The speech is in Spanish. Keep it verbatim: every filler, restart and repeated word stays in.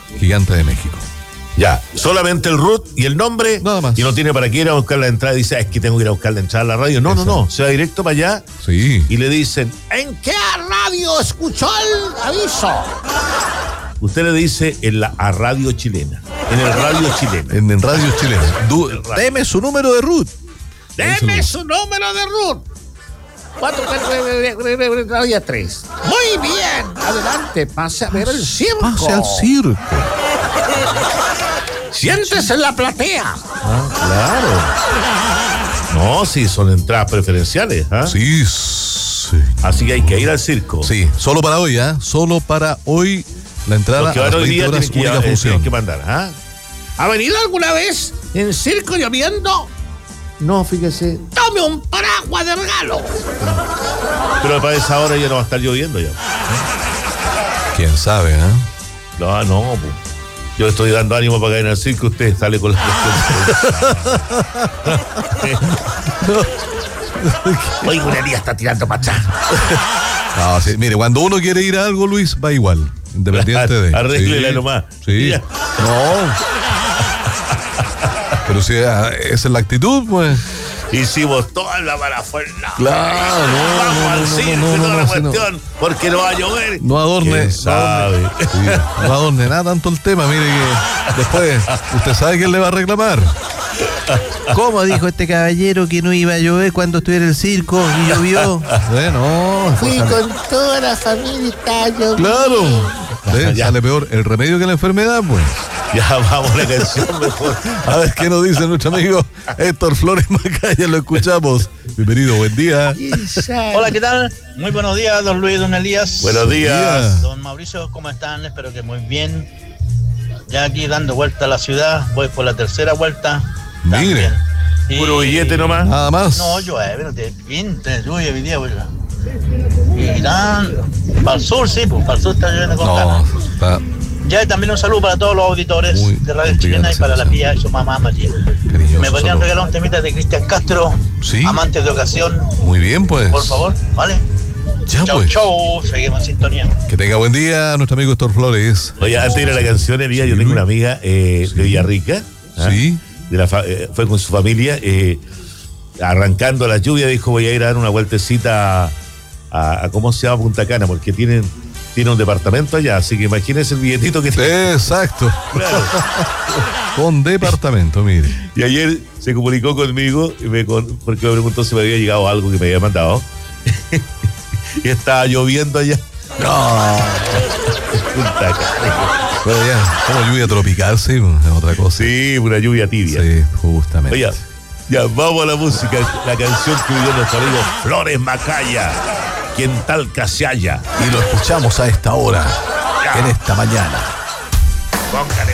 Gigante de México. Ya, solamente el root y el nombre. Nada más. Y no tiene para qué ir a buscar la entrada. Dice, es que tengo que ir a buscar la entrada a la radio. No, Exacto. no, no. Se va directo para allá. Sí. Y le dicen, ¿en qué radio escuchó el aviso? Usted le dice en la a radio chilena. En el radio chilena. En, en Radio Chilena. Du- deme su número de root. Deme su número de root. cuatro cuatro nueve tres. Muy bien. Adelante, pase a ver el circo. Pase al circo. Siéntese en la platea. Ah, claro. No, sí, son entradas preferenciales. ¿ah? Sí, sí. Así que hay que ir al circo. Sí, solo para hoy, ¿ah? ¿eh? Solo para hoy la entrada Porque a las ahora hoy veinte día horas, tienen que, única eh, función. tienen que mandar. ¿ah? ¿Ha venido alguna vez en circo lloviendo? No, fíjese. Tome un paraguas de regalo. Pero para esa hora ya no va a estar lloviendo ya. Quién sabe, ¿eh? No, no, pues. Yo estoy dando ánimo para caer en el circo, usted sale con la cuestión. Oye, una día está tirando para atrás. No, sí, mire, cuando uno quiere ir a algo, Luis, va igual. Independiente de. Arréglela sí, nomás. Sí. Ya. No. Pero si esa es la actitud, pues. Hicimos toda la parafernalia. Claro, no, Vamos no, al no, circo no, no, y toda no, la no, sí, cuestión, no. porque no va a llover. No adorne, ¿Quién no sabe? adorne, sí, no adorne nada tanto el tema, mire que después usted sabe quién le va a reclamar. ¿Cómo dijo este caballero que no iba a llover cuando estuviera el circo y llovió? Eh, no, Fui sale- con toda la familia y estaba lloviendo. claro. Eh, Ya. sale peor el remedio que la enfermedad, pues. Ya vamos a la canción mejor. A ver qué nos dice nuestro amigo Héctor Flores Macaya, lo escuchamos. Bienvenido, buen día. Hola, ¿qué tal? Muy buenos días, don Luis, don Elías. Buenos días. días. Don Mauricio, ¿cómo están? Espero que muy bien. Ya aquí dando vuelta a la ciudad, voy por la tercera vuelta. Mire. También. Y- Puro billete nomás. Nada más. No, llueve, no te pinta, lluvia hoy día, pues. Y tan, para el sur, sí, pues, para el sur está lloviendo con No, ganas. está Ya también un saludo para todos los auditores Muy de Radio complicada Chilena y para la situación. pía y su mamá María. cariñoso. ¿Me podrían solo. regalar un temita de Cristian Castro? Sí. Amantes de ocasión, Muy bien, pues. por favor, ¿vale? Ya, Chau, pues. chau, seguimos en sintonía. Que tenga buen día nuestro amigo Héctor Flores. Oye, antes de ir a la canción, Elías, yo tengo una amiga eh, Sí. de Villarrica. ¿ah? Sí. De la fa- eh, fue con su familia. Eh, arrancando la lluvia, dijo, voy a ir a dar una vueltecita a, a, a ¿cómo se llama? Punta Cana, porque tienen, tiene un departamento allá. Así que imagínense el billetito que tiene. Exacto. Claro. Con departamento, mire. Y ayer se comunicó conmigo y me con- porque me preguntó si me había llegado algo que me había mandado. Y estaba lloviendo allá. No. Punta Cana. Bueno, ya, como lluvia tropical, sí, es otra cosa. Sí, una lluvia tibia. Sí, justamente. Oye, ya vamos a la música. La canción que pidió nuestro amigo Flores Macaya. Quien tal que se halla. Y lo escuchamos a esta hora, Ya. en esta mañana. Póngale.